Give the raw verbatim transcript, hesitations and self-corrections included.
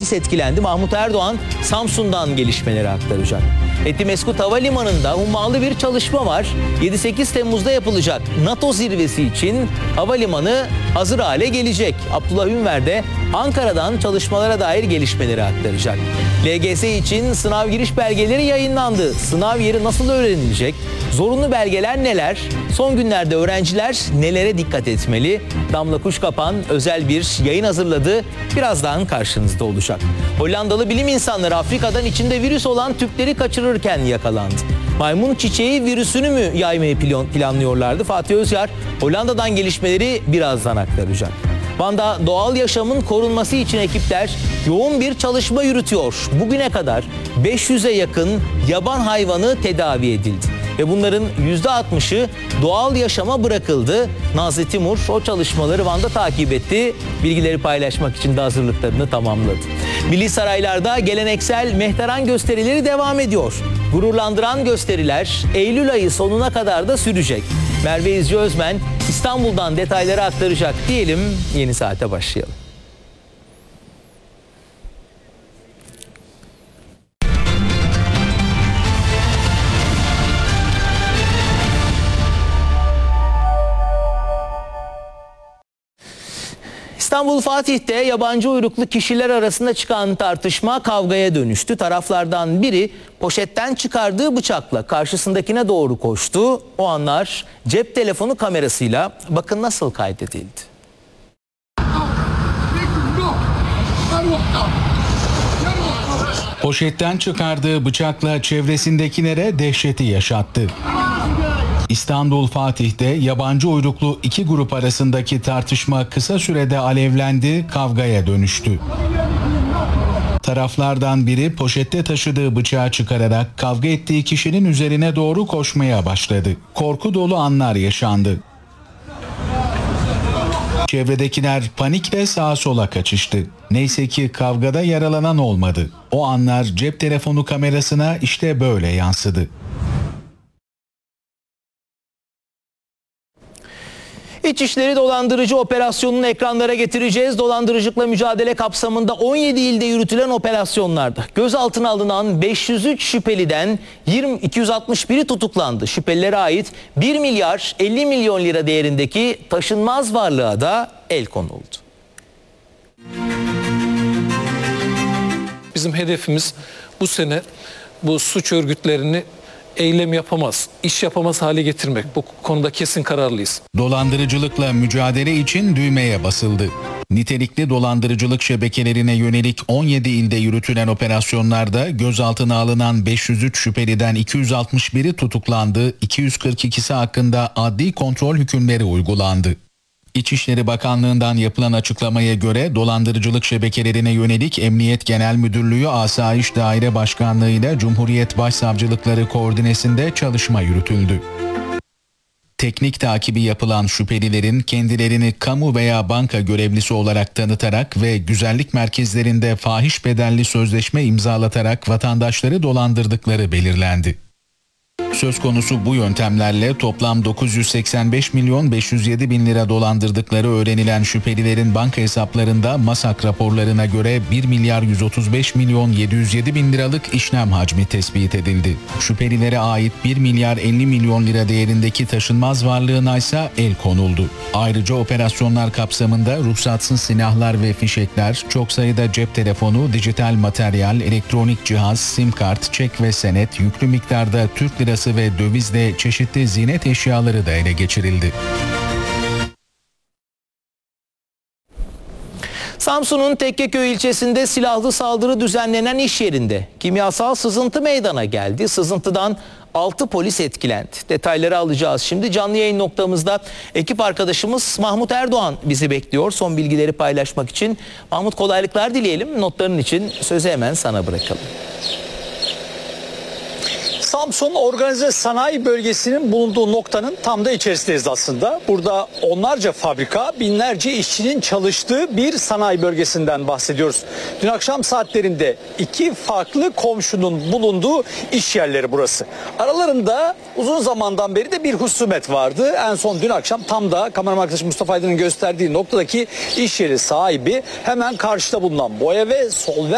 polis etkilendi. Mahmut Erdoğan Samsun'dan gelişmeleri aktaracak. Etimeskut Havalimanı'nda hummalı bir çalışma var. yedi sekiz Temmuz'da yapılacak NATO zirvesi için havalimanı hazır hale gelecek. Abdullah Ünver de Ankara'dan çalışmalara dair gelişmeleri aktaracak. L G S için sınav giriş belgeleri yayınlandı. Sınav yeri nasıl öğrenilecek? Zorunlu belgeler neler? Son günlerde öğrenciler nelere dikkat etmeli? Damla Kuşkapan özel bir yayın hazırladı. Birazdan karşınızda olacak. Hollandalı bilim insanları Afrika'dan içinde virüs olan tüpleri kaçırırken yakalandı. Maymun çiçeği virüsünü mü yaymayı planlıyorlardı? Fatih Özyar Hollanda'dan gelişmeleri birazdan aktaracak. Van'da doğal yaşamın korunması için ekipler yoğun bir çalışma yürütüyor. Bugüne kadar beş yüze yakın yaban hayvanı tedavi edildi. Ve bunların yüzde altmışı doğal yaşama bırakıldı. Nazlı Timur o çalışmaları Van'da takip etti. Bilgileri paylaşmak için de hazırlıklarını tamamladı. Milli saraylarda geleneksel mehteran gösterileri devam ediyor. Gururlandıran gösteriler Eylül ayı sonuna kadar da sürecek. Merve İzci Özmen İstanbul'dan detayları aktaracak diyelim, yeni saate başlayalım. İstanbul Fatih'te yabancı uyruklu kişiler arasında çıkan tartışma kavgaya dönüştü. Taraflardan biri poşetten çıkardığı bıçakla karşısındakine doğru koştu. O anlar cep telefonu kamerasıyla bakın nasıl kaydedildi. Poşetten çıkardığı bıçakla çevresindekilere dehşeti yaşattı. İstanbul Fatih'te yabancı uyruklu iki grup arasındaki tartışma kısa sürede alevlendi, kavgaya dönüştü. Taraflardan biri poşette taşıdığı bıçağı çıkararak kavga ettiği kişinin üzerine doğru koşmaya başladı. Korku dolu anlar yaşandı. Çevredekiler panikle sağa sola kaçıştı. Neyse ki kavgada yaralanan olmadı. O anlar cep telefonu kamerasına işte böyle yansıdı. İçişleri dolandırıcı operasyonunu ekranlara getireceğiz. Dolandırıcılıkla mücadele kapsamında on yedi ilde yürütülen operasyonlarda gözaltına alınan beş yüz üç şüpheliden iki yüz altmış biri tutuklandı. Şüphelilere ait bir milyar elli milyon lira değerindeki taşınmaz varlığa da el konuldu. Bizim hedefimiz bu sene bu suç örgütlerini eylem yapamaz, iş yapamaz hale getirmek. Bu konuda kesin kararlıyız. Dolandırıcılıkla mücadele için düğmeye basıldı. Nitelikli dolandırıcılık şebekelerine yönelik on yedi ilde yürütülen operasyonlarda gözaltına alınan beş yüz üç şüpheliden iki yüz altmış biri tutuklandı, iki yüz kırk ikisi hakkında adli kontrol hükümleri uygulandı. İçişleri Bakanlığı'ndan yapılan açıklamaya göre dolandırıcılık şebekelerine yönelik Emniyet Genel Müdürlüğü Asayiş Daire Başkanlığı ile Cumhuriyet Başsavcılıkları koordinesinde çalışma yürütüldü. Teknik takibi yapılan şüphelilerin kendilerini kamu veya banka görevlisi olarak tanıtarak ve güzellik merkezlerinde fahiş bedelli sözleşme imzalatarak vatandaşları dolandırdıkları belirlendi. Söz konusu bu yöntemlerle toplam dokuz yüz seksen beş milyon beş yüz yedi bin lira dolandırdıkları öğrenilen şüphelilerin banka hesaplarında MASAK raporlarına göre bir milyar yüz otuz beş milyon yedi yüz yedi bin liralık işlem hacmi tespit edildi. Şüphelilere ait bir milyar elli milyon lira değerindeki taşınmaz varlığına ise el konuldu. Ayrıca operasyonlar kapsamında ruhsatsız silahlar ve fişekler, çok sayıda cep telefonu, dijital materyal, elektronik cihaz, sim kart, çek ve senet, yüklü miktarda Türk lirası ve dövizle çeşitli ziynet eşyaları da ele geçirildi. Samsun'un Tekkeköy ilçesinde silahlı saldırı düzenlenen iş yerinde kimyasal sızıntı meydana geldi. Sızıntıdan altı polis etkilendi. Detayları alacağız şimdi. Canlı yayın noktamızda ekip arkadaşımız Mahmut Erdoğan bizi bekliyor. Son bilgileri paylaşmak için. Mahmut, kolaylıklar dileyelim. Notların için sözü hemen sana bırakalım. Samsun Organize Sanayi Bölgesi'nin bulunduğu noktanın tam da içerisindeyiz aslında. Burada onlarca fabrika, binlerce işçinin çalıştığı bir sanayi bölgesinden bahsediyoruz. Dün akşam saatlerinde iki farklı komşunun bulunduğu iş yerleri burası. Aralarında uzun zamandan beri de bir husumet vardı. En son dün akşam tam da kameraman arkadaşım Mustafa Aydın'ın gösterdiği noktadaki iş yeri sahibi hemen karşıda bulunan boya ve solvent